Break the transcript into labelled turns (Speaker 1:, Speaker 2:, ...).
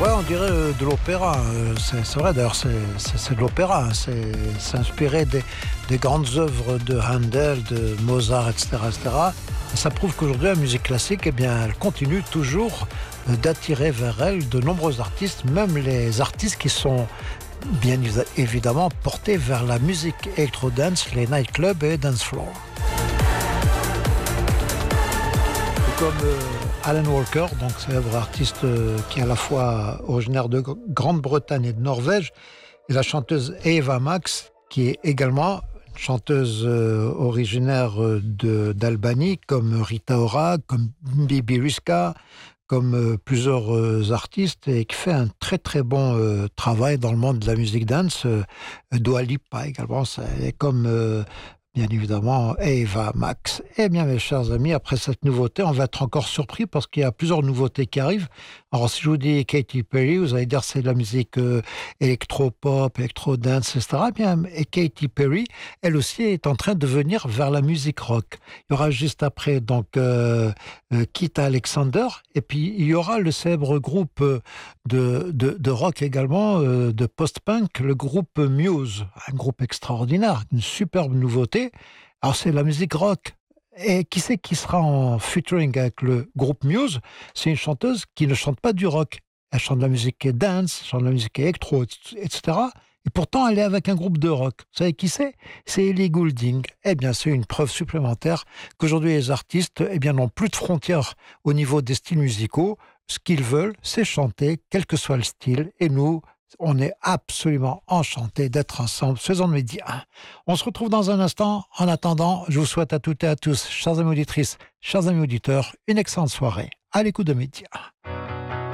Speaker 1: Ouais, on dirait de l'opéra. C'est vrai, d'ailleurs, c'est de l'opéra. C'est inspiré des grandes œuvres de Handel, de Mozart, etc., etc. Et ça prouve qu'aujourd'hui, la musique classique, eh bien, elle continue toujours d'attirer vers elle de nombreux artistes, même les artistes qui sont bien évidemment portés vers la musique électro-dance, les nightclubs et dance floor. Comme Alan Walker, donc célèbre artiste qui est à la fois originaire de Grande-Bretagne et de Norvège, et la chanteuse Eva Max, qui est également une chanteuse originaire d'Albanie, comme Rita Ora, comme Bibi Riska, comme plusieurs artistes, et qui fait un très très bon travail dans le monde de la musique dance. Dua Lipa également, c'est comme bien évidemment, Eva Max. Eh bien, mes chers amis, après cette nouveauté, on va être encore surpris parce qu'il y a plusieurs nouveautés qui arrivent. Alors, si je vous dis Katy Perry, vous allez dire c'est de la musique électro-pop, électro-dance, etc. Eh bien, et Katy Perry, elle aussi, est en train de venir vers la musique rock. Il y aura juste après, donc, Keith Alexander, et puis il y aura le célèbre groupe de rock également, de post-punk, le groupe Muse, un groupe extraordinaire, une superbe nouveauté. Alors c'est la musique rock. Et qui c'est qui sera en featuring avec le groupe Muse? C'est une chanteuse qui ne chante pas du rock. Elle chante de la musique dance, elle chante de la musique électro, etc. Et pourtant, elle est avec un groupe de rock. Vous savez qui c'est? C'est Ellie Goulding. Eh bien, c'est une preuve supplémentaire qu'aujourd'hui, les artistes, eh bien, n'ont plus de frontières au niveau des styles musicaux. Ce qu'ils veulent, c'est chanter, quel que soit le style. Et nous, on est absolument enchantés d'être ensemble. Faisons de Midi 1. On se retrouve dans un instant. En attendant, je vous souhaite à toutes et à tous, chers amis auditrices, chers amis auditeurs, une excellente soirée à l'écoute de Midi 1.